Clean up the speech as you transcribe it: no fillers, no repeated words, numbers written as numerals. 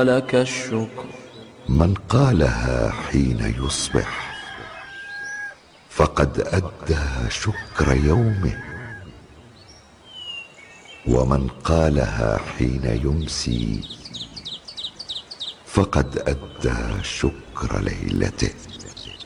لك الشكر. من قالها حين يصبح فقد أدى شكر يومه، ومن قالها حين يمسي فقد أدى شكر ليلته.